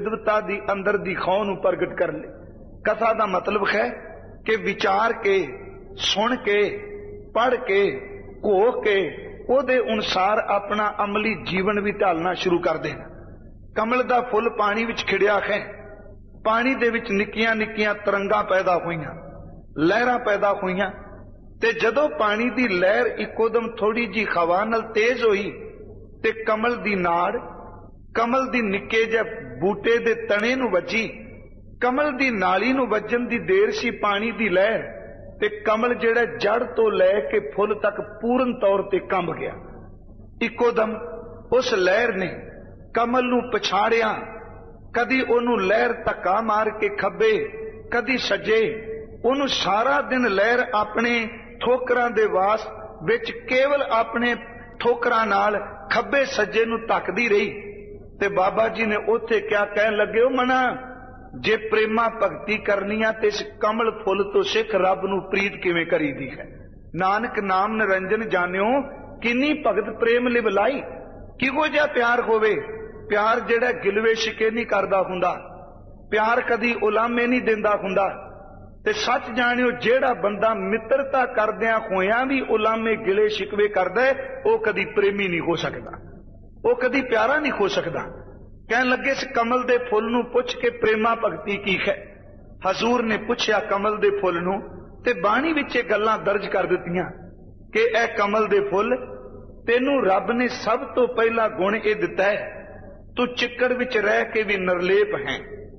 विद्वता दी अंदर दी खौं नूं प्रगट कर ले। कथा दा मतलब है कि विचार के, सुन के, पढ़ के, घो के ओदे अनुसार अपना अमली जीवन भी ढालना शुरू कर देना। कमल दा फुल पानी विच खिड़िया है, पानी दे विच निक्कियां निक्कियां तरंगां पैदा होईयां, लहरां पैदा होईयां, ते जदों पानी दी लहर इकोदम थोड़ी जी हवा नाल तेज होई ते कमल दी नाड़, कमल दी निक्के जे बूटे दे तने नूं वजी, कमल दी नाली नूं वजन दी देर सी पानी दी लहर, ते कमल जिहड़ा जड़ तो लैके फुल तक पूर्ण तौर ते कंब गया। इकोदम उस लहर ने कमल नूं पछाड़िया, कदी ओनू लहर धक्का मार के खब्बे, कदी सज्जे, ओनू सारा दिन लहर अपने ठोकरां दे वास विच केवल अपने ठोकरां नाल खब्बे सज्जे नूं धक्कदी रही। ते बाबा जी ने उत्थे क्या कहन लगे, मना जे प्रेमा भगती करनी आ ते इस कमल फुल तो सिख रब नूं प्रीत किवें करीदी है। नानक नाम निरंजन जानियो किन्नी भगत प्रेम लिवलाई। किहो जिहा प्यार होवे, प्यार जिहड़ा गिलवे शिके नहीं करदा हुंदा, प्यार कदी उलामे नहीं दिंदा हुंदा। ते सच जानियो जेड़ा बंदा मित्रता करदियां होयां भी उलामे गिले शिकवे करदा है, वो कदी प्रेमी नहीं हो सकदा, वो कदी प्यारा नहीं हो सकदा। कहन लगे इस कमल दे फुल नूं पुछ के प्रेमा भगती की है। हजूर ने पुछया कमल दे फुल नूं, ते बाणी विच ये गल्लां दर्ज कर दित्तियां कि ए कमल दे फुल, तेनू रब ने सब तो पहला गुण ये दिता है, तू चिक्कड़ विच रह के भी निर्लेप है।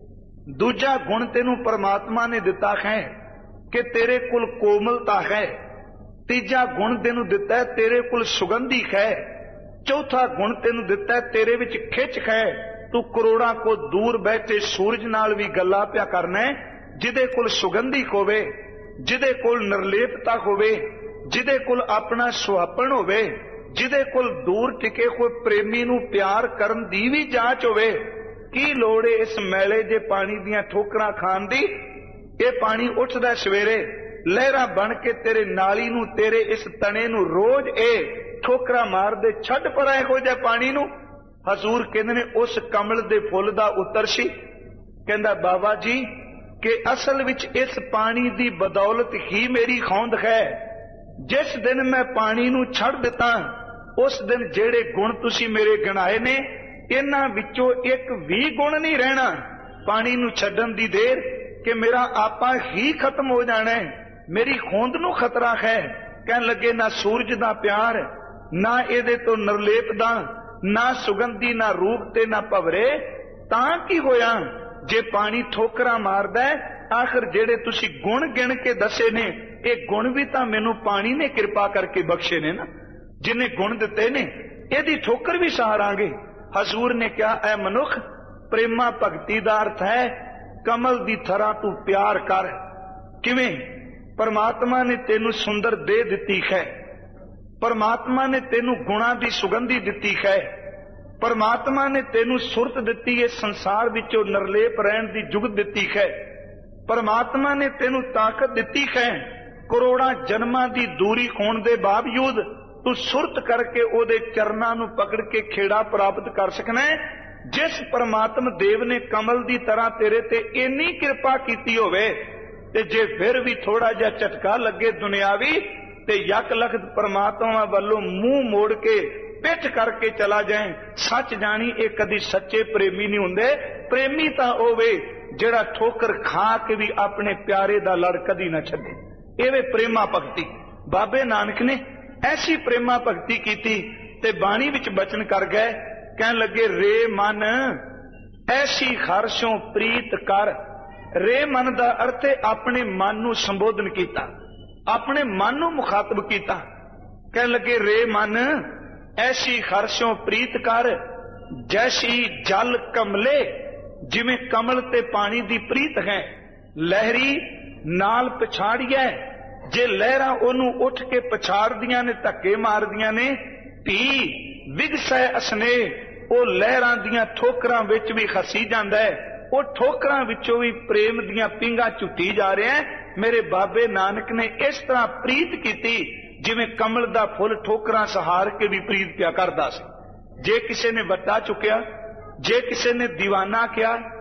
दूजा गुण तेनू परमात्मा ने दिता है कि तेरे कुल कोमलता है। तीजा गुण तेनू दिता है तेरे कुल सुगंधी है। चौथा गुण तेनू दिता है तेरे विच खिच है। तू करोड़ां को दूर बैठे सूरज नाल भी गल्लां पिया करना है, जिदे कुल सुगंधी होवे, जिदे कुल निर्लेपता होवे, जिदे कुल अपना सुहापन होवे, जिदे कुल दूर टिके कोई प्रेमी नूं प्यार करन दी भी जांच होवे। की लोड़ है इस मैले जे पानी दियां ठोकरां खाण दी? ये पानी उठदा सवेरे लहरां बन के तेरे नाली नूं, तेरे इस तने नूं रोज ए ठोकरां मार दे, छड्ड परा इहो जिहा पानी नूं। हजूर कहंदे ने उस कमल दे फुल दा उत्तर सी, कहंदा बाबा जी कि असल विच इस पानी दी बदौलत ही मेरी खौंद है। जिस दिन मैं पानी नूं छड्ड दिता, उस दिन जेड़े गुण तुसी मेरे गिनाए ने, इन्हां विचों एक भी गुण नहीं रहना। पानी नूं छड्डण दी देर कि मेरा आपा ही खत्म हो जाना है, मेरी खोंद नूं खतरा है। कहन लगे ना सूरज दा प्यार, ना इहदे तो निर्लेप दा, ना सुगंधी, ना रूप ते ना भवरे। तां की होया जे पानी ठोकरा मारदा है? आखिर जेड़े तुसी गुण गिण के दसे ने, ये गुण भी तां मैनू पानी ने कृपा करके बख्शे ने ना, जिन्हें गुण दिते ने, इहदी ठोकर भी सहारांगे। हजूर ने क्या ऐ मनुख, प्रेमा भगती दा अर्थ है कमल दी थरा तू प्यार कर। किवें? परमात्मा ने तेनू सुंदर दे दिती है, परमात्मा ने तेनू गुणा दी सुगंधी दिती है, परमात्मा ने तेनू सुरत दिती है, संसार विचों निर्लेप रहण दी जुगत दिती है, परमात्मा ने तेनू ताकत दिती है। करोड़ां जन्मां दी दूरी होण दे बावजूद तू सुरत करके ओदे चरनां नूं पकड़ के खेड़ा प्राप्त कर सकना है। जिस परमात्मा देव ने कमल दी तरह तेरे ते इन्नी कृपा कीती होवे, ते जे फिर भी थोड़ा जिहा झटका लगे दुनियावी, ते यक लखत परमात्मा वालों मुंह मोड़ के पिठ करके चला जाए, सच जानी ये कदी सच्चे प्रेमी नहीं हुंदे। प्रेमी तां होवे जिहड़ा ठोकर खा के भी अपने प्यारे दा लड़ कदी ना छड्डे। एवे प्रेमा भगती। बाबे नानक ने ऐसी प्रेमा भगती कीती ते बाणी विच बचन कर गए। कहन लगे रे मन ऐसी खारशों प्रीत कर। रे मन दा अर्थ है अपने मन नूं संबोधन कीता, अपने मन नूं मुखातब कीता। कहन लगे रे मन ऐसी खारशों प्रीत कर, जैसी जल कमले, जिवें कमल ते पानी दी प्रीत है। लहरी नाल पछाड़िए, जे लहरां ओनू उठ के पछाड़दियां ने, धक्के मारदियां ने, धी विगसै असने, ओ लहरां दियां ठोकरां विच भी खसी जांदा है, ओ ठोकरां विचों भी प्रेम दियां पिंगां झुटी जा रहे हैं। मेरे बाबे नानक ने इस तरह प्रीत कीती जिवें कमल दा फुल ठोकरां सहार के भी प्रीत पिया करदा सी। जे किसी ने वट्टा चुकिया, ਜੇ ਕਿਸੇ ਨੇ ਦੀਵਾਨਾ ਕਿਹਾ